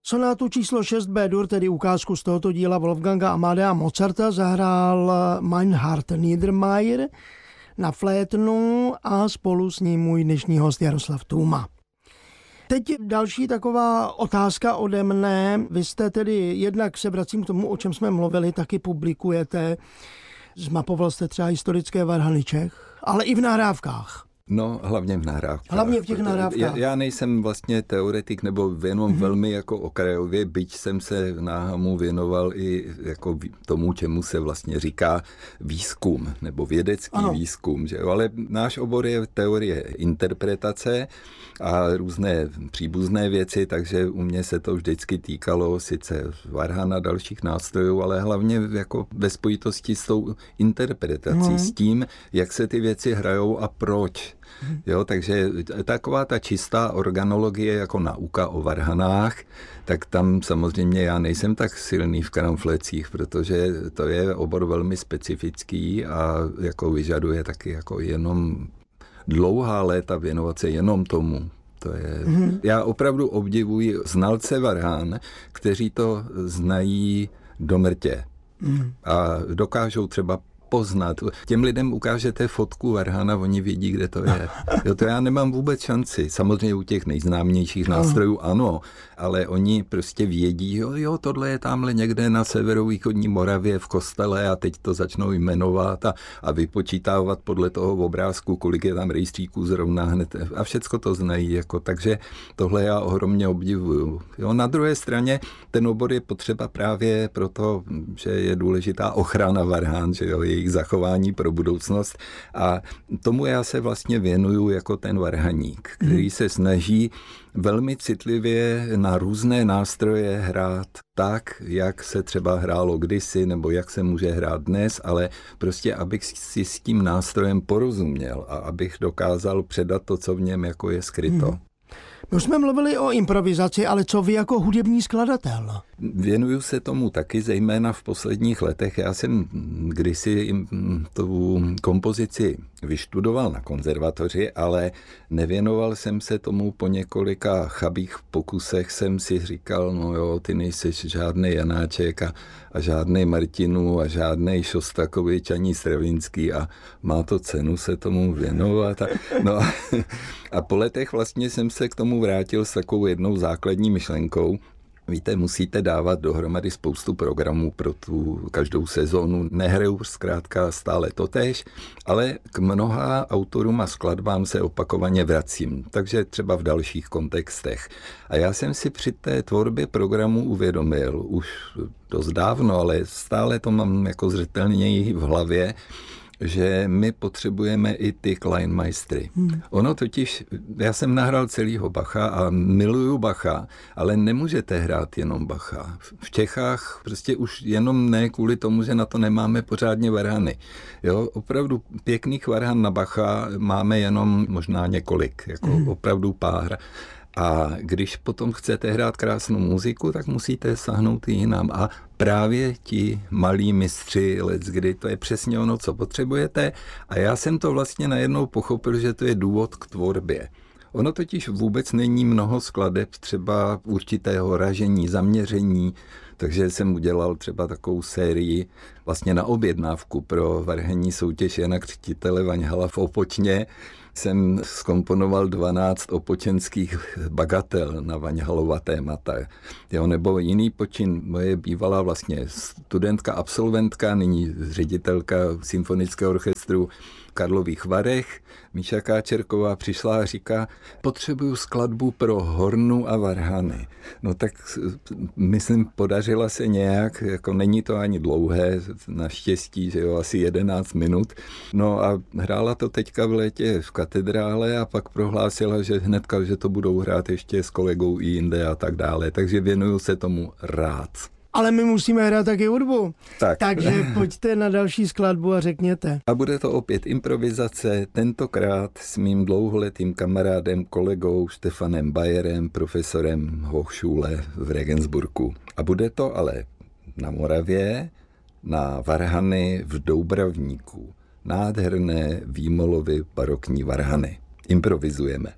Sonátu číslo 6 B-dur, tedy ukázku z tohoto díla Wolfganga Amadea Mozarta, zahrál Meinhard Niedermayer na flétnu a spolu s ním můj dnešní host Jaroslav Tůma. Teď další taková otázka ode mne. Vy jste tedy, jednak se vracím k tomu, o čem jsme mluvili, taky publikujete. Zmapoval jste třeba historické varhany Čech, ale i v nahrávkách. No, hlavně v nahrávkách. Hlavně v těch nahrávkách. Já nejsem vlastně teoretik nebo jenom velmi jako okrajově, byť jsem se náhamu věnoval i jako tomu, čemu se vlastně říká výzkum nebo vědecký výzkum. Že? Ale náš obor je teorie interpretace a různé příbuzné věci, takže u mě se to vždycky týkalo sice varhan a dalších nástrojů, ale hlavně jako ve spojitosti s tou interpretací, s tím, jak se ty věci hrajou a proč. Jo, takže taková ta čistá organologie jako nauka o varhanách, tak tam samozřejmě já nejsem tak silný v kramflecích, protože to je obor velmi specifický a jako vyžaduje taky jako jenom dlouhá léta věnovat se jenom tomu. To je, já opravdu obdivuji znalce varhan, kteří to znají do mrtě a dokážou třeba poznat. Těm lidem ukážete fotku varhana, oni vědí, kde to je. Jo, to já nemám vůbec šanci. Samozřejmě u těch nejznámějších nástrojů ano, ale oni prostě vědí, jo, tohle je tamhle někde na severovýchodní Moravě v kostele a teď to začnou jmenovat a vypočítávat podle toho obrázku, kolik je tam rejstříků zrovna hned a všecko to znají. Jako, takže tohle já ohromně obdivuju. Jo, na druhé straně ten obor je potřeba právě proto, že je důležitá ochrana varhan, že jo, jejich zachování pro budoucnost a tomu já se vlastně věnuju jako ten varhaník, který se snaží velmi citlivě na různé nástroje hrát tak, jak se třeba hrálo kdysi, nebo jak se může hrát dnes, ale prostě abych si s tím nástrojem porozuměl a abych dokázal předat to, co v něm jako je skryto. My už jsme mluvili o improvizaci, ale co vy jako hudební skladatel? Věnuju se tomu taky, zejména v posledních letech. Já jsem kdysi tu kompozici vyštudoval na konzervatoři, ale nevěnoval jsem se tomu po několika chabých pokusech. Jsem si říkal, no jo, ty nejseš žádný Janáček a žádný Martinů a žádný Šostakovič ani Stravinský a má to cenu se tomu věnovat. A po letech vlastně jsem se k tomu vrátil s takovou jednou základní myšlenkou. Víte, musíte dávat dohromady spoustu programů pro tu každou sezónu. Nehraju zkrátka stále totéž, ale k mnoha autorům a skladbám se opakovaně vracím, takže třeba v dalších kontextech. A já jsem si při té tvorbě programu uvědomil, už dost dávno, ale stále to mám jako zřetelněji v hlavě, že my potřebujeme i ty Kleinmeistry. Ono totiž, já jsem nahrál celýho Bacha a miluju Bacha, ale nemůžete hrát jenom Bacha. V Čechách prostě už jenom ne kvůli tomu, že na to nemáme pořádně varhany. Jo, opravdu pěkných varhan na Bacha máme jenom možná několik, jako opravdu pár. A když potom chcete hrát krásnou muziku, tak musíte sahnout i jinam. A právě ti malí mistři leckdy, to je přesně ono, co potřebujete. A já jsem to vlastně najednou pochopil, že to je důvod k tvorbě. Ono totiž vůbec není mnoho skladeb třeba určitého ražení, zaměření, takže jsem udělal třeba takovou sérii vlastně na objednávku pro varhanní soutěž Jana Křtitele Vaňhala v Opočně. Jsem zkomponoval 12 opočenských bagatel na Vaňhalova témata. Jo, nebo jiný počin, moje bývalá vlastně studentka, absolventka, nyní ředitelka symfonického orchestru v Karlových Varech, Míša Káčerková přišla a říká, potřebuju skladbu pro hornu a varhany. No tak myslím, podařila se nějak, jako není to ani dlouhé, naštěstí, že jo, asi 11 minut. No a hrála to teďka v létě v katedrále a pak prohlásila, že hnedka, že to budou hrát ještě s kolegou i jinde a tak dále. Takže věnuju se tomu rád. Ale my musíme hrát taky hudbu. Tak. Takže pojďte na další skladbu a řekněte. A bude to opět improvizace, tentokrát s mým dlouholetým kamarádem, kolegou Štefanem Bayerem, profesorem Hochschule v Regensburgu. A bude to ale na Moravě, na varhany v Doubravníku. Nádherné Výmolovy barokní varhany. Improvizujeme.